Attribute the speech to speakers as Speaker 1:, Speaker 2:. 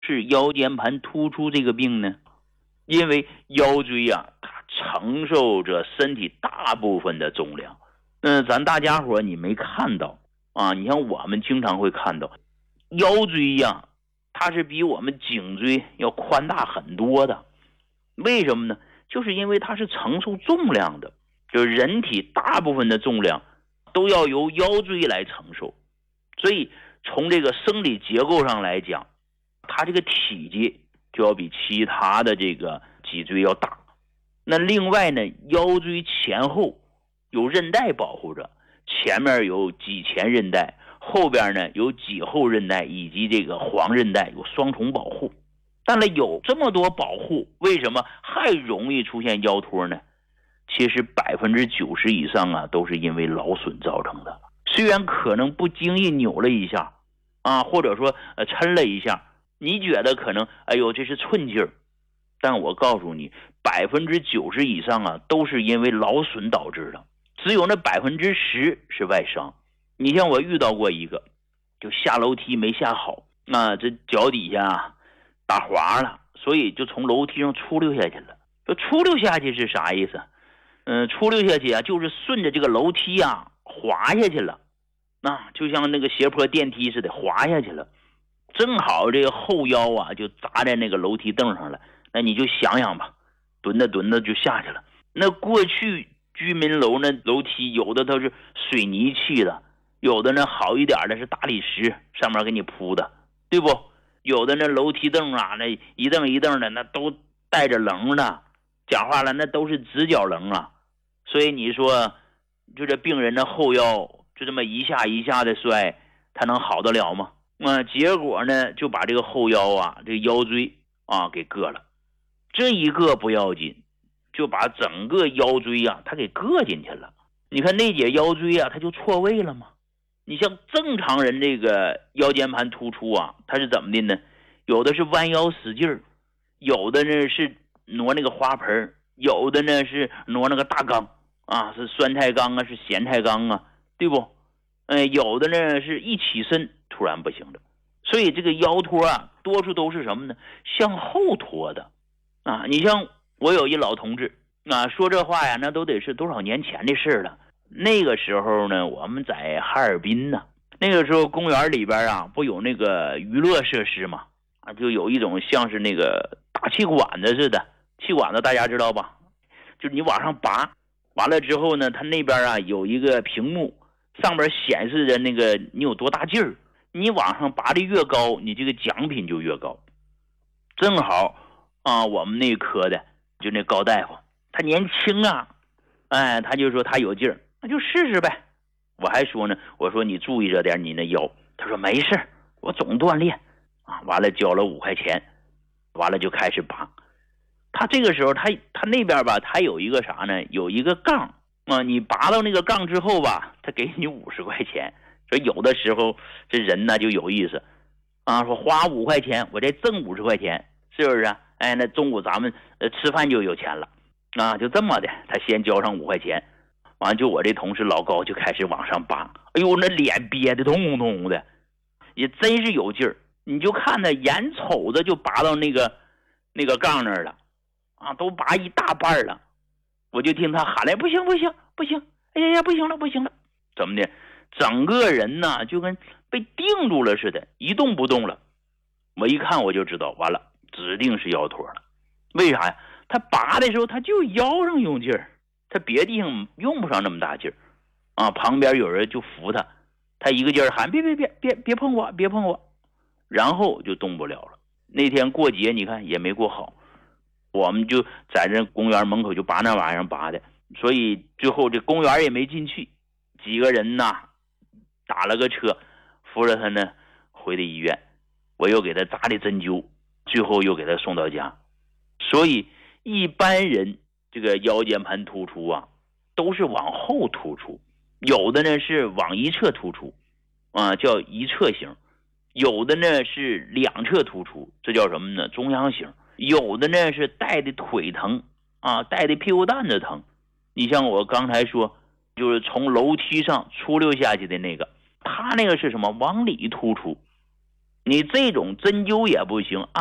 Speaker 1: 是腰间盘突出这个病呢？因为腰椎它承受着身体大部分的重量。咱大家伙你没看到啊？你像我们经常会看到腰椎它是比我们颈椎要宽大很多的。为什么呢？就是因为它是承受重量的，就是人体大部分的重量都要由腰椎来承受。所以从这个生理结构上来讲，它这个体积就要比其他的这个脊椎要大。那另外呢，腰椎前后有韧带保护着，前面有脊前韧带，后边呢有脊后韧带以及这个黄韧带，有双重保护。但是有这么多保护，为什么还容易出现腰托呢？其实90%以上都是因为劳损造成的。虽然可能不经意扭了一下或者说抻了一下，你觉得可能哎呦这是寸劲儿，但我告诉你，90%以上都是因为劳损导致的，只有那10%是外伤。你像我遇到过一个，就下楼梯没下好，这脚底下打滑了，所以就从楼梯上出溜下去了。这出溜下去是啥意思？出溜下去就是顺着这个楼梯滑下去了，就像那个斜坡电梯似的滑下去了，正好这个后腰就砸在那个楼梯凳上了。那你就想想吧，蹲着就下去了。那过去居民楼那楼梯有的都是水泥砌的，有的呢好一点的是大理石上面给你铺的，对不？有的那楼梯凳那一凳一凳的那都带着棱的，讲话了那都是直角棱所以你说就这病人的后腰就这么一下一下的摔，他能好得了吗？结果呢就把这个后腰这个腰椎给硌了。这一个不要紧，就把整个腰椎它给硌进去了。你看那节腰椎它就错位了吗？你像正常人这个腰间盘突出它是怎么的呢？有的是弯腰使劲儿，有的呢是挪那个花盆，有的呢是挪那个大缸是酸菜缸是咸菜缸对不？有的呢是一起身突然不行了。所以这个腰托多数都是什么呢？向后托的你像我有一老同志说这话那都得是多少年前的事了。那个时候呢，我们在哈尔滨呢，那个时候公园里边不有那个娱乐设施吗？就有一种像是那个大气管子似的，气管子大家知道吧？就是你往上拔，完了之后呢，它那边有一个屏幕，上面显示着那个你有多大劲儿，你往上拔的越高，你这个奖品就越高。正好我们那科的就那高大夫，他年轻他就说他有劲儿，那就试试呗。我还说呢，我说你注意着点你那腰。他说没事，我总锻炼完了交了5块钱，完了就开始拔。他这个时候他那边他有一个啥呢？有一个杠你拔到那个杠之后他给你50块钱。说有的时候这人呢就有意思说花5块钱我再挣50块钱，是不是那中午咱们吃饭就有钱了就这么的。他先交上5块钱，完就我这同事老高就开始往上拔。哎呦，那脸憋得通通的，也真是有劲儿。你就看他眼瞅着就拔到那个杠那儿了都拔一大半了。我就听他喊来不行不行不行，哎呀不行了不行了，怎么的？整个人呢就跟被定住了似的，一动不动了。我一看我就知道完了，指定是腰托了。为啥呀？他拔的时候他就腰上用劲儿，他别地方用不上那么大劲儿旁边有人就扶他，他一个劲儿喊别碰我别碰我，然后就动不了了。那天过节你看也没过好，我们就在这公园门口就拔那玩意儿拔的，所以最后这公园也没进去。几个人打了个车扶着他呢回的医院，我又给他扎的针灸，最后又给他送到家。所以一般人这个腰间盘突出都是往后突出，有的呢是往一侧突出叫一侧型，有的呢是两侧突出，这叫什么呢？中央型。有的呢是带的腿疼带的屁股蛋子疼。你像我刚才说就是从楼梯上出溜下去的那个，他那个是什么？往里突出。 你这种针灸也不行，